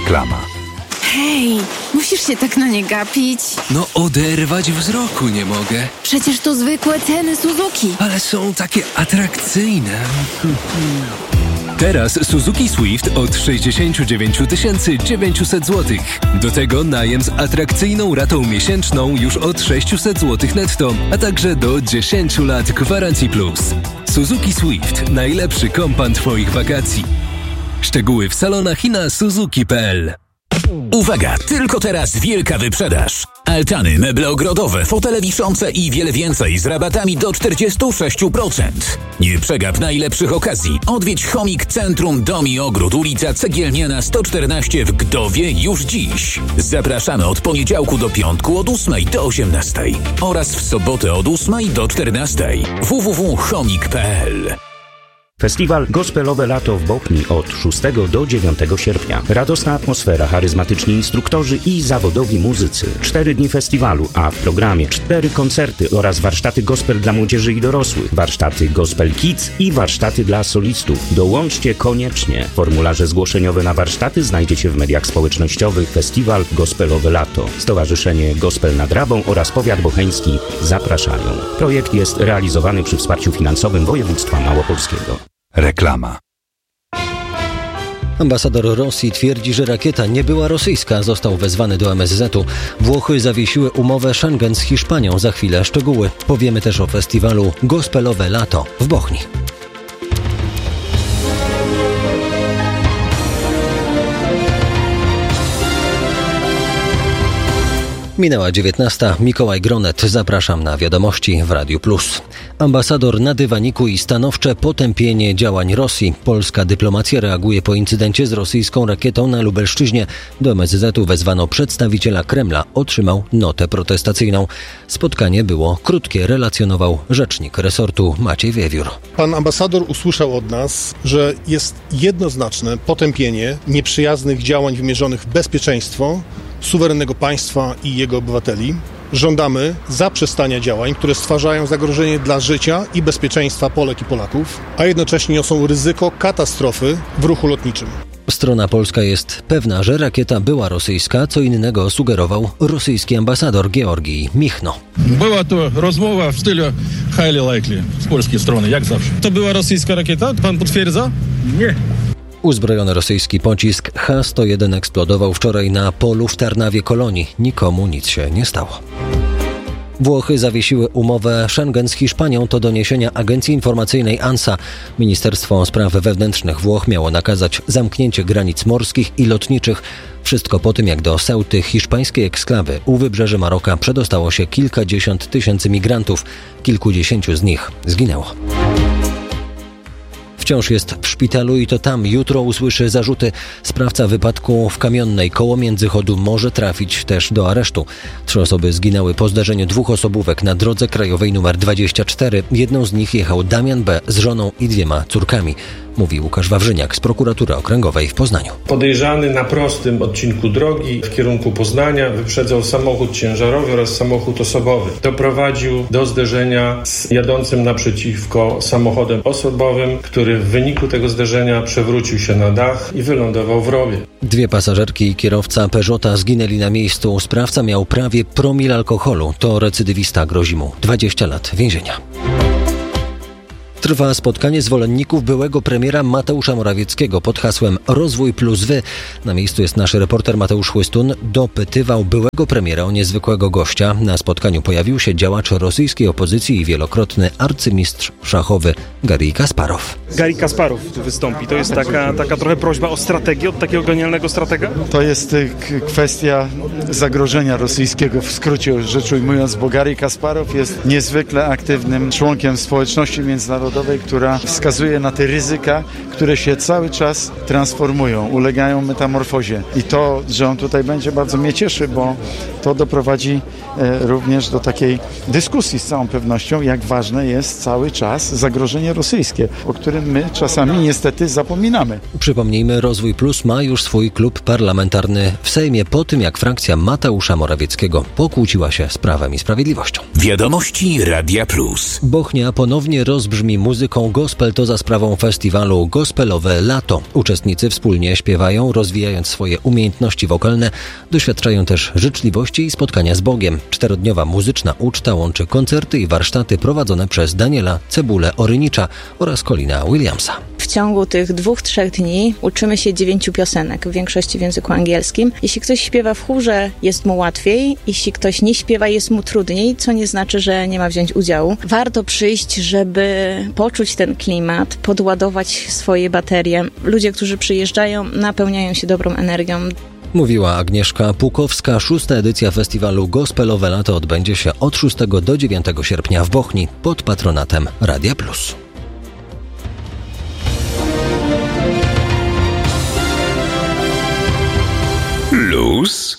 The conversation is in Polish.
Reklama. Hej, musisz się tak na nie gapić. No oderwać wzroku nie mogę. Przecież to zwykłe ceny Suzuki. Ale są takie atrakcyjne. Teraz Suzuki Swift od 69 900 zł. Do tego najem z atrakcyjną ratą miesięczną już od 600 zł netto, a także do 10 lat gwarancji plus. Suzuki Swift. Najlepszy kompan Twoich wakacji. Szczegóły w salonach i na suzuki.pl. Uwaga! Tylko teraz wielka wyprzedaż. Altany, meble ogrodowe, fotele wiszące i wiele więcej z rabatami do 46%. Nie przegap najlepszych okazji. Odwiedź Chomik Centrum Dom i Ogród, ulica Cegielniana 114 w Gdowie już dziś. Zapraszamy od poniedziałku do piątku od 8 do 18 oraz w sobotę od 8 do 14. www.chomik.pl. Festiwal Gospelowe Lato w Bochni od 6 do 9 sierpnia. Radosna atmosfera, charyzmatyczni instruktorzy i zawodowi muzycy. 4 dni festiwalu, a w programie 4 koncerty oraz warsztaty gospel dla młodzieży i dorosłych, warsztaty Gospel Kids i warsztaty dla solistów. Dołączcie koniecznie. Formularze zgłoszeniowe na warsztaty znajdziecie w mediach społecznościowych. Festiwal Gospelowe Lato. Stowarzyszenie Gospel nad Rabą oraz Powiat Bocheński zapraszają. Projekt jest realizowany przy wsparciu finansowym województwa małopolskiego. Reklama. Ambasador Rosji twierdzi, że rakieta nie była rosyjska. Został wezwany do MSZ-u. Włochy zawiesiły umowę Schengen z Hiszpanią. Za chwilę szczegóły. Powiemy też o festiwalu Gospelowe Lato w Bochni. Minęła 19. Mikołaj Gronet. Zapraszam na wiadomości w Radiu Plus. Ambasador na dywaniku i stanowcze potępienie działań Rosji. Polska dyplomacja reaguje po incydencie z rosyjską rakietą na Lubelszczyźnie. Do MSZ-u wezwano przedstawiciela Kremla. Otrzymał notę protestacyjną. Spotkanie było krótkie, relacjonował rzecznik resortu Maciej Wiewiór. Pan ambasador usłyszał od nas, że jest jednoznaczne potępienie nieprzyjaznych działań wymierzonych w bezpieczeństwo suwerennego państwa i jego obywateli. Żądamy zaprzestania działań, które stwarzają zagrożenie dla życia i bezpieczeństwa Polek i Polaków, a jednocześnie niosą ryzyko katastrofy w ruchu lotniczym. Strona polska jest pewna, że rakieta była rosyjska, co innego sugerował rosyjski ambasador Georgij Michno. Była to rozmowa w stylu highly likely z polskiej strony, jak zawsze. To była rosyjska rakieta? Pan potwierdza? Nie. Uzbrojony rosyjski pocisk H-101 eksplodował wczoraj na polu w Tarnawie Kolonii. Nikomu nic się nie stało. Włochy zawiesiły umowę Schengen z Hiszpanią, to doniesienia agencji informacyjnej ANSA. Ministerstwo Spraw Wewnętrznych Włoch miało nakazać zamknięcie granic morskich i lotniczych. Wszystko po tym, jak do Ceuty, hiszpańskiej eksklawy u wybrzeży Maroka przedostało się kilkadziesiąt tysięcy migrantów. Kilkudziesięciu z nich zginęło. Wciąż jest w szpitalu i to tam jutro usłyszy zarzuty. Sprawca wypadku w Kamionnej koło Międzychodu może trafić też do aresztu. 3 osoby zginęły po zdarzeniu 2 osobówek na drodze krajowej nr 24. Jedną z nich jechał Damian B. z żoną i 2 córkami. Mówi Łukasz Wawrzyniak z prokuratury okręgowej w Poznaniu. Podejrzany na prostym odcinku drogi w kierunku Poznania wyprzedzał samochód ciężarowy oraz samochód osobowy. Doprowadził do zderzenia z jadącym naprzeciwko samochodem osobowym, który w wyniku tego zderzenia przewrócił się na dach i wylądował w rowie. 2 pasażerki i kierowca Peugeota zginęli na miejscu. Sprawca miał prawie promil alkoholu. To recydywista, grozi mu 20 lat więzienia. Trwa spotkanie zwolenników byłego premiera Mateusza Morawieckiego pod hasłem Rozwój plus Wy. Na miejscu jest nasz reporter Mateusz Chłystun. Dopytywał byłego premiera o niezwykłego gościa. Na spotkaniu pojawił się działacz rosyjskiej opozycji i wielokrotny arcymistrz szachowy Garij Kasparow. Garij Kasparow tu wystąpi. To jest taka trochę prośba o strategię od takiego genialnego stratega? To jest kwestia zagrożenia rosyjskiego, w skrócie rzecz ujmując, bo Garij Kasparow jest niezwykle aktywnym członkiem społeczności międzynarodowej, która wskazuje na te ryzyka, które się cały czas transformują, ulegają metamorfozie. I to, że on tutaj będzie, bardzo mnie cieszy, bo to doprowadzi również do takiej dyskusji z całą pewnością, jak ważne jest cały czas zagrożenie rosyjskie, o którym my czasami niestety zapominamy. Przypomnijmy, Rozwój Plus ma już swój klub parlamentarny w Sejmie po tym, jak frakcja Mateusza Morawieckiego pokłóciła się z Prawem i Sprawiedliwością. Wiadomości Radia Plus. Bochnia ponownie rozbrzmi muzyką gospel to za sprawą festiwalu Gospelowe Lato. Uczestnicy wspólnie śpiewają, rozwijając swoje umiejętności wokalne, doświadczają też życzliwości i spotkania z Bogiem. 4-dniowa muzyczna uczta łączy koncerty i warsztaty prowadzone przez Daniela Cebulę-Orynicza oraz Colina Williamsa. W ciągu tych 2-3 dni uczymy się 9 piosenek, w większości w języku angielskim. Jeśli ktoś śpiewa w chórze, jest mu łatwiej, jeśli ktoś nie śpiewa, jest mu trudniej, co nie znaczy, że nie ma wziąć udziału. Warto przyjść, żeby poczuć ten klimat, podładować swoje baterie. Ludzie, którzy przyjeżdżają, napełniają się dobrą energią. Mówiła Agnieszka Pukowska. 6. edycja festiwalu Gospelowe Lato odbędzie się od 6 do 9 sierpnia w Bochni pod patronatem Radia Plus. Luz